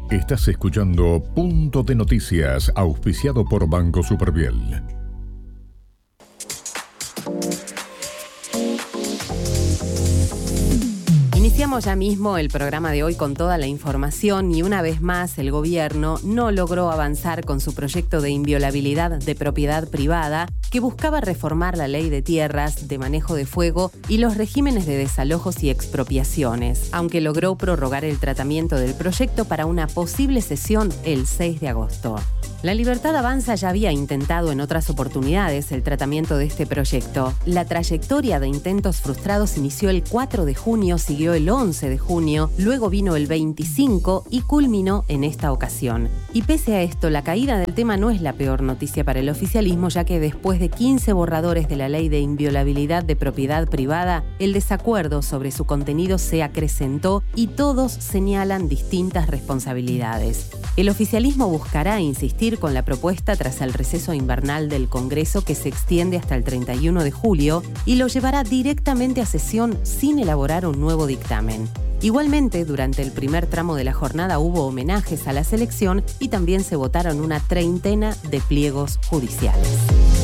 Estás escuchando Punto de Noticias, auspiciado por Banco Superviel. Iniciamos ya mismo el programa de hoy con toda la información y una vez más el gobierno no logró avanzar con su proyecto de inviolabilidad de propiedad privada que buscaba reformar la ley de tierras, de manejo de fuego y los regímenes de desalojos y expropiaciones, aunque logró prorrogar el tratamiento del proyecto para una posible sesión el 6 de agosto. La Libertad Avanza ya había intentado en otras oportunidades el tratamiento de este proyecto. La trayectoria de intentos frustrados inició el 4 de junio, siguió el 11 de junio, luego vino el 25 y culminó en esta ocasión. Y pese a esto, la caída del tema no es la peor noticia para el oficialismo, ya que después de 15 borradores de la ley de inviolabilidad de propiedad privada, el desacuerdo sobre su contenido se acrecentó y todos señalan distintas responsabilidades. El oficialismo buscará insistir con la propuesta tras el receso invernal del Congreso que se extiende hasta el 31 de julio y lo llevará directamente a sesión sin elaborar un nuevo dictamen. Igualmente, durante el primer tramo de la jornada hubo homenajes a la selección y también se votaron una treintena de pliegos judiciales.